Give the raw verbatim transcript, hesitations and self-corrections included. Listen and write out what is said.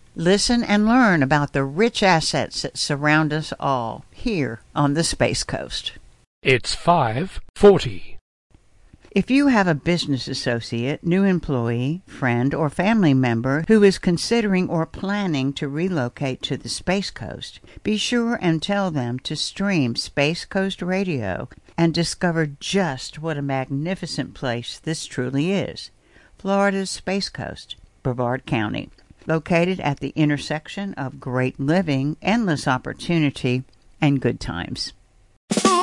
Listen and learn about the rich assets that surround us all here on the Space Coast. It's five forty. If you have a business associate, new employee, friend, or family member who is considering or planning to relocate to the Space Coast, be sure and tell them to stream Space Coast Radio and discover just what a magnificent place this truly is. Florida's Space Coast, Brevard County, located at the intersection of great living, endless opportunity, and good times.